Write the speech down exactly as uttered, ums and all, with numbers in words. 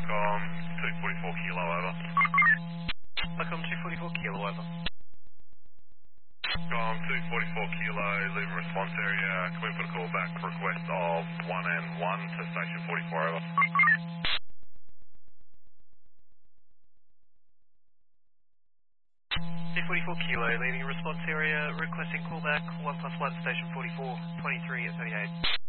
Welcome two forty-four kilo over. Welcome two forty-four kilo over. Welcome two forty-four kilo, leave a response area. Can we put a call back request of one and one to station forty-four over? two forty-four kilo, leaving a response area, requesting callback one plus one station forty-four, twenty-three at thirty-eight.